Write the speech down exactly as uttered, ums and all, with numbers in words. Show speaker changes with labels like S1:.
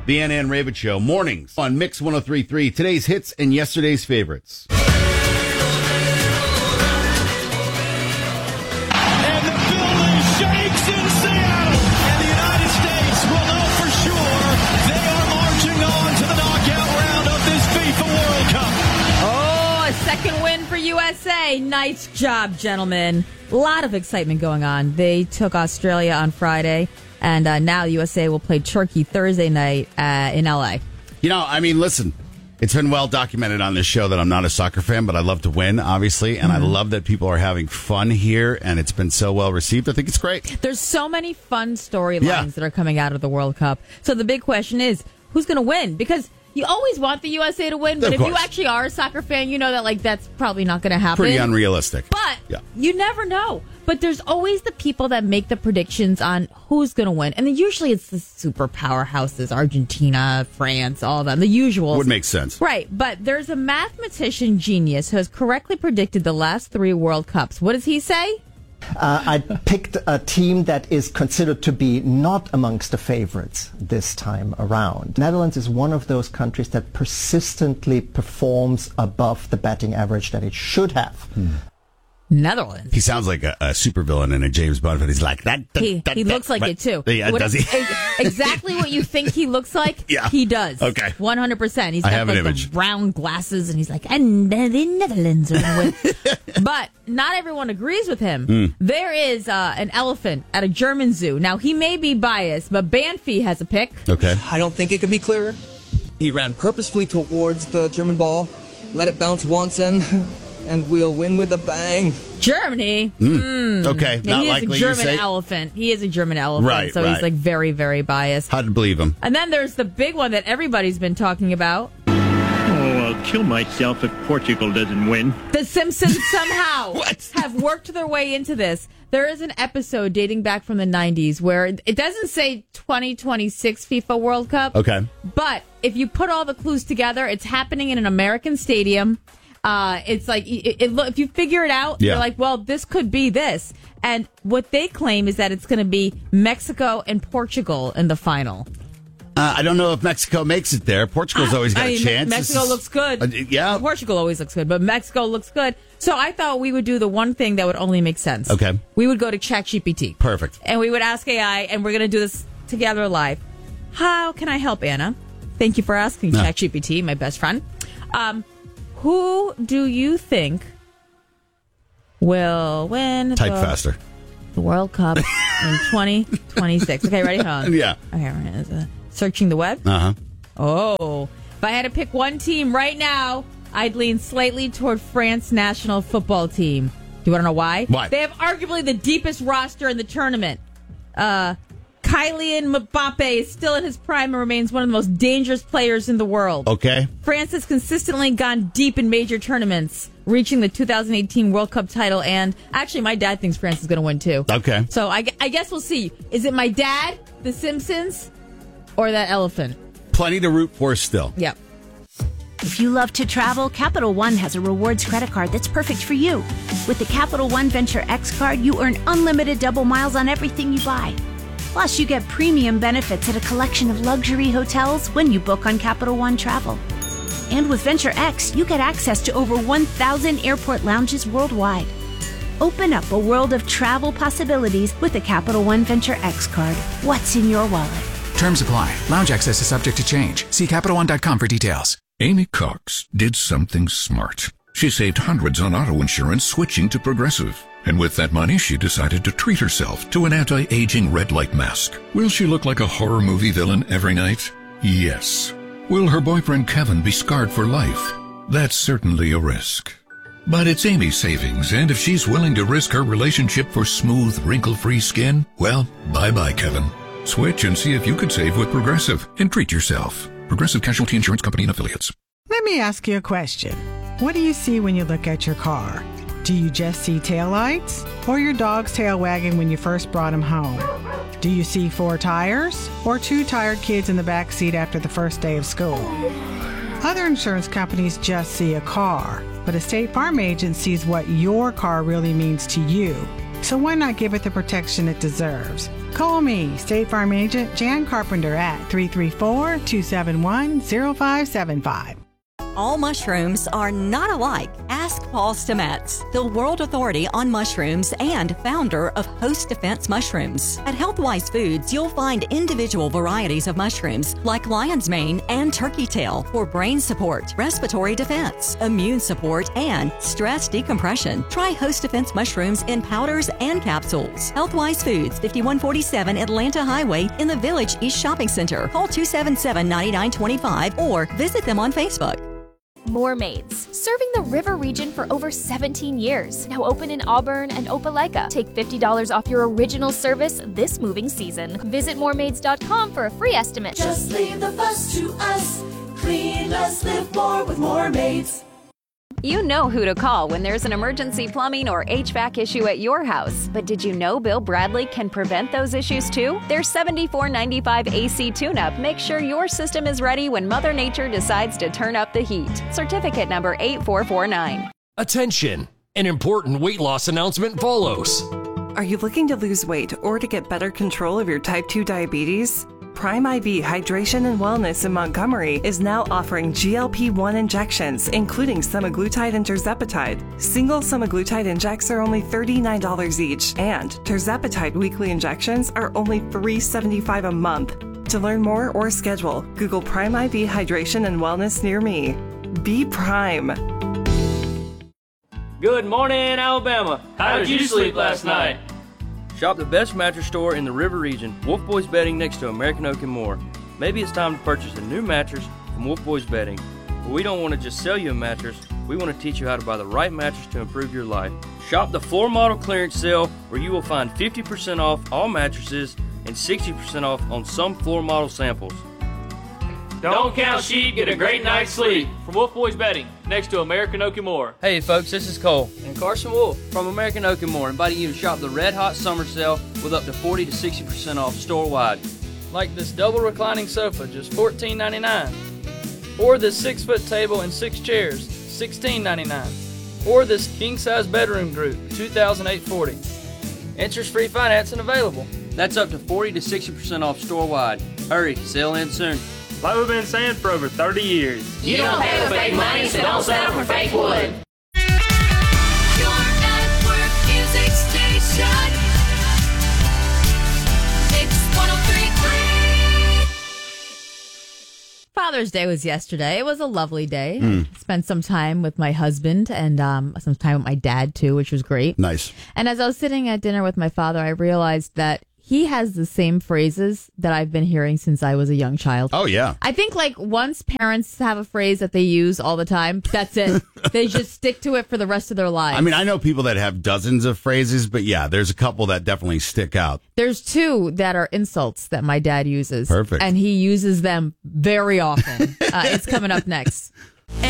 S1: The Ann Ann Ravitch Show, mornings on Mix one oh three point three. Today's hits and yesterday's favorites.
S2: And the building shakes in Seattle. And the United States will know for sure they are marching on to the knockout round of this FIFA World Cup.
S3: Oh, a second win for U S A. Nice job, gentlemen. A lot of excitement going on. They took Australia on Friday. And uh, now the U S A will play Turkey Thursday night uh, in L A.
S1: You know, I mean, listen, it's been well documented on this show that I'm not a soccer fan, but I love to win, obviously. And mm-hmm. I love that people are having fun here, and it's been so well received. I think it's great.
S3: There's so many fun storylines
S1: yeah.
S3: that are coming out of the World Cup. So the big question is, who's going to win? Because you always want the U S A to win, but
S1: of
S3: if
S1: course.
S3: you actually are a soccer fan, you know that like that's probably not going to happen.
S1: Pretty unrealistic.
S3: But
S1: yeah.
S3: you never know. But there's always the people that make the predictions on who's going to win. And then usually it's the super powerhouses, Argentina, France, all of them, the usuals.
S1: Would make sense.
S3: Right. But there's a mathematician genius who has correctly predicted the last three World Cups. What does he say?
S4: Uh, I picked a team that is considered to be not amongst the favorites this time around. Netherlands is one of those countries that persistently performs above the batting average that it should have.
S1: Hmm.
S3: Netherlands.
S1: He sounds like a, a supervillain in a James Bond film. He's like that. that
S3: he
S1: that,
S3: he
S1: that,
S3: looks like
S1: right.
S3: it too.
S1: Yeah,
S3: what,
S1: does he?
S3: Exactly what you think he looks like.
S1: Yeah.
S3: He does.
S1: Okay,
S3: one hundred percent. He's
S1: I
S3: got
S1: have
S3: like
S1: an image.
S3: the round glasses, and he's like, and the Netherlands are going to win. But not everyone agrees with him. Mm. There is uh, an elephant at a German zoo. Now he may be biased, but Banfi has a pick.
S1: Okay.
S5: I don't think it could be clearer. He ran purposefully towards the German ball, let it bounce once, and and we'll win with a bang.
S3: Germany.
S1: Mm.
S3: Mm.
S1: Okay,
S3: and
S1: not
S3: he is
S1: likely.
S3: a German
S1: you say?
S3: elephant. He is a German elephant,
S1: right,
S3: so
S1: right.
S3: he's like very, very biased.
S1: Hard to believe him.
S3: And then there's the big one that everybody's been talking about.
S6: Oh, I'll kill myself if Portugal doesn't win.
S3: The Simpsons somehow
S1: what?
S3: have worked their way into this. There is an episode dating back from the nineties where it doesn't say twenty twenty-six FIFA World Cup.
S1: Okay.
S3: But if you put all the clues together, it's happening in an American stadium. Uh, it's like, it, it, if you figure it out,
S1: yeah.
S3: you're like, well, this could be this. And what they claim is that it's going to be Mexico and Portugal in the final.
S1: Uh, I don't know if Mexico makes it there. Portugal's always got
S3: I mean,
S1: a chance.
S3: Mexico
S1: is,
S3: looks good.
S1: Uh, yeah.
S3: Portugal always looks good, but Mexico looks good. So I thought we would do the one thing that would only make sense.
S1: Okay.
S3: We would go to ChatGPT.
S1: Perfect.
S3: And we would ask A I, and we're going to do this together live. How can I help, Anna? Thank you for asking, no. ChatGPT, my best friend. Um, who do you think will win
S1: Type
S3: the,
S1: faster.
S3: the World Cup in twenty twenty-six? Okay, ready? Hold on.
S1: Yeah.
S3: Okay, right. Searching the web?
S1: Uh-huh.
S3: Oh. If I had to pick one team right now, I'd lean slightly toward France national football team. Do you want to know why?
S1: Why?
S3: They have arguably the deepest roster in the tournament. Uh, Kylian Mbappe is still in his prime and remains one of the most dangerous players in the world.
S1: Okay.
S3: France has consistently gone deep in major tournaments, reaching the two thousand eighteen World Cup title. And actually, my dad thinks France is going to win, too.
S1: Okay.
S3: So I, I guess we'll see. Is it my dad, The Simpsons, or that elephant?
S1: Plenty to root for still.
S3: Yep.
S7: If you love to travel, Capital One has a rewards credit card that's perfect for you. With the Capital One Venture X card, you earn unlimited double miles on everything you buy. Plus, you get premium benefits at a collection of luxury hotels when you book on Capital One Travel. And with Venture X, you get access to over one thousand airport lounges worldwide. Open up a world of travel possibilities with the Capital One Venture X card. What's in your wallet?
S8: Terms apply. Lounge access is subject to change. See Capital One dot com for details.
S9: Amy Cox did something smart. She saved hundreds on auto insurance switching to Progressive. And with that money, she decided to treat herself to an anti-aging red light mask. Will she look like a horror movie villain every night? Yes. Will her boyfriend Kevin be scarred for life? That's certainly a risk. But it's Amy's savings, and if she's willing to risk her relationship for smooth, wrinkle-free skin, well, bye-bye, Kevin. Switch and see if you could save with Progressive and treat yourself. Progressive Casualty Insurance Company and Affiliates.
S10: Let me ask you a question. What do you see when you look at your car? Do you just see taillights or your dog's tail wagging when you first brought him home? Do you see four tires or two tired kids in the back seat after the first day of school? Other insurance companies just see a car, but a State Farm agent sees what your car really means to you. So why not give it the protection it deserves? Call me, State Farm Agent Jan Carpenter at three three four, two seven one, zero five seven five.
S11: All mushrooms are not alike. Ask Paul Stamets, the world authority on mushrooms and founder of Host Defense Mushrooms. At Healthwise Foods, you'll find individual varieties of mushrooms like lion's mane and turkey tail for brain support, respiratory defense, immune support, and stress decompression. Try Host Defense Mushrooms in powders and capsules. Healthwise Foods, fifty-one forty-seven Atlanta Highway in the Village East Shopping Center. Call two seven seven, nine nine two five or visit them on Facebook.
S12: Moormaids, serving the river region for over seventeen years. Now open in Auburn and Opelika. Take fifty dollars off your original service this moving season. Visit moormaids dot com for a free estimate.
S13: Just leave the fuss to us. Clean less, live more with Moormaids.
S14: You know who to call when there's an emergency plumbing or H V A C issue at your house. But did you know Bill Bradley can prevent those issues too? Their seventy-four ninety-five A C tune-up makes sure your system is ready when Mother Nature decides to turn up the heat. Certificate number eight four four nine.
S15: Attention! An important weight loss announcement follows.
S16: Are you looking to lose weight or to get better control of your type two diabetes? Prime I V Hydration and Wellness in Montgomery is now offering G L P one injections, including semaglutide and tirzepatide. Single semaglutide injects are only thirty-nine dollars each, and tirzepatide weekly injections are only three dollars and seventy-five cents a month. To learn more or schedule, Google Prime I V Hydration and Wellness near me. Be Prime.
S17: Good morning, Alabama.
S18: How did you sleep last night?
S17: Shop the best mattress store in the River region, Wolf Boys Bedding next to American Oak and more. Maybe it's time to purchase a new mattress from Wolf Boys Bedding. But we don't want to just sell you a mattress, we want to teach you how to buy the right mattress to improve your life. Shop the floor model clearance sale where you will find fifty percent off all mattresses and sixty percent off on some floor model samples.
S18: Don't count sheep, get a great night's sleep. From Wolf Boys Bedding, next to American Oak and More.
S17: Hey folks, this is Cole and Carson Wolf from American Oak and More, inviting you to shop the Red Hot Summer Sale with up to forty to sixty percent off store-wide.
S18: Like this double reclining sofa, just fourteen ninety-nine. Or this six-foot table and six chairs, sixteen ninety-nine. Or this king-size bedroom group, two thousand eight hundred forty dollars. Interest-free financing available.
S17: That's up to forty to sixty percent off store-wide. Hurry, sale ends soon.
S6: Like we've been saying for over thirty years.
S13: You don't pay with fake money, so don't settle for fake wood.
S2: Your network music station. Mix one oh three point three.
S3: Father's Day was yesterday. It was a lovely day.
S1: Mm.
S3: Spent some time with my husband and um, some time with my dad, too, which was great.
S1: Nice.
S3: And as I was sitting at dinner with my father, I realized that he has the same phrases that I've been hearing since I was a young child.
S1: Oh, yeah.
S3: I think, like, once parents have a phrase that they use all the time, that's it. They just stick to it for the rest of their lives.
S1: I mean, I know people that have dozens of phrases, but yeah, there's a couple that definitely stick out.
S3: There's two that are insults that my dad uses.
S1: Perfect.
S3: And he uses them very often. uh, it's coming up next.